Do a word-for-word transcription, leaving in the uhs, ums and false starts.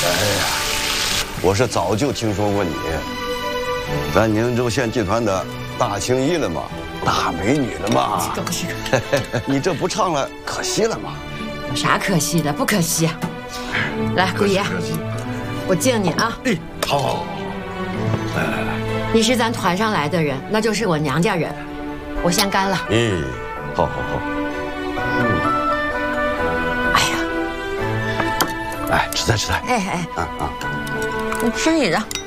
哎呀，我是早就听说过你，咱宁州县剧团的大青衣了嘛，大美女了嘛。 都是。 你这不唱了，可惜了嘛。 有啥可惜的？不可惜。来，姑爷，我敬你啊。 哎，好好好。来来来， 你是咱团上来的人，那就是我娘家人，我先干了。 哎，好好好。嗯。 哎呀， 来吃菜吃菜。 哎哎， 啊啊。 你吃你的。